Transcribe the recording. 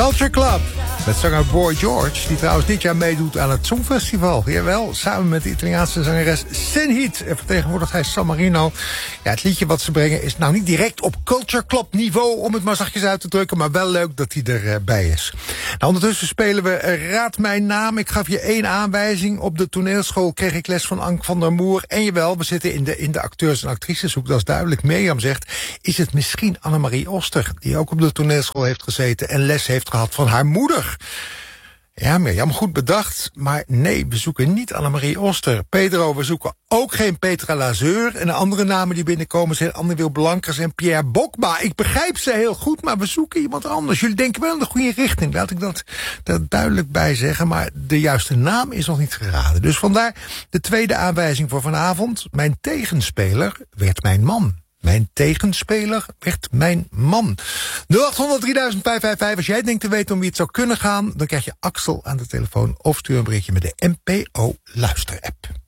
Culture Club. Met zanger Boy George, die trouwens dit jaar meedoet aan het Songfestival. Jawel, samen met de Italiaanse zangeres Sinheat. En vertegenwoordigt hij San Marino. Ja, het liedje wat ze brengen is nou niet direct op Culture Club niveau, om het maar zachtjes uit te drukken, maar wel leuk dat hij erbij is. Nou, ondertussen spelen we Raad Mijn Naam. Ik gaf je 1 aanwijzing. Op de toneelschool kreeg ik les van Ank van der Moer. En jawel, we zitten in de acteurs- en actriceshoek, dat is duidelijk. Mirjam zegt, is het misschien Annemarie Oster, die ook op de toneelschool heeft gezeten en les heeft gehad van haar moeder? Ja, Mirjam, goed bedacht. Maar nee, we zoeken niet Annemarie Oster. Pedro, we zoeken ook geen Petra Lazeur. En de andere namen die binnenkomen zijn Anne Wil Blankers en Pierre Bokma. Ik begrijp ze heel goed, maar we zoeken iemand anders. Jullie denken wel in de goede richting. Laat ik dat er duidelijk bij zeggen. Maar de juiste naam is nog niet geraden. Dus vandaar de tweede aanwijzing voor vanavond. Mijn tegenspeler werd mijn man. Mijn tegenspeler werd mijn man. 0800-3055. Als jij denkt te weten om wie het zou kunnen gaan, dan krijg je Axel aan de telefoon of stuur een berichtje met de NPO Luister-app.